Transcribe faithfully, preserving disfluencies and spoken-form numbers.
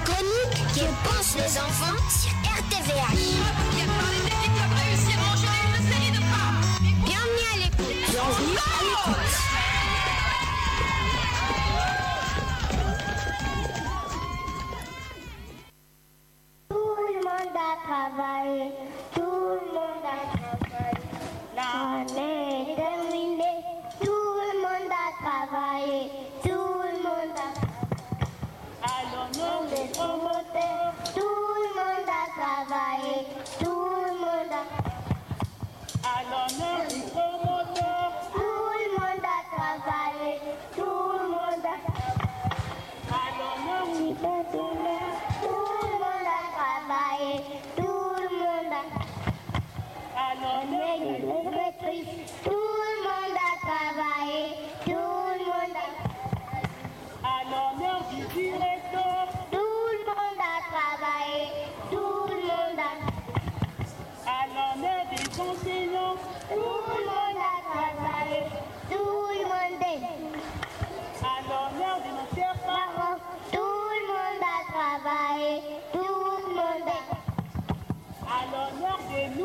chronique Que pensent les enfants sur R T V H. Bienvenue à l'écoute. Bienvenue à l'écoute. Tout le monde a travaillé, tout le monde a travaillé. L'année est terminée, tout le monde a travaillé, tout le monde a travaillé. Alors non, les promoteurs, tout le monde a travaillé, tout le monde a Alors non, les promoteurs, tout le monde a travaillé, tout le monde a Alors non, les personnels, tout le monde a travaillé, tout le monde a Alors non, les directrices, tout le monde a travaillé, tout le monde a À l'honneur du directeur, tout le monde a travaillé, tout le monde a À l'honneur des enseignants, tout le monde a travaillé, tout le monde est À l'honneur de nos chers parents, tout le monde a travaillé, tout le monde est À l'honneur de nous.